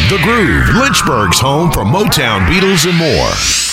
The Groove, Lynchburg's home for Motown, Beatles, and more.